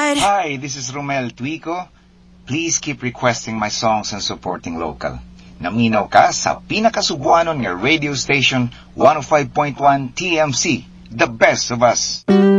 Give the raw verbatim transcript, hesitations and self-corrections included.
side. Hi, this is Romel Tuico. Please keep requesting my songs and supporting local. Naminaw ka sa pinakasubuanon nga radio station one oh five point one T M C, the best of us.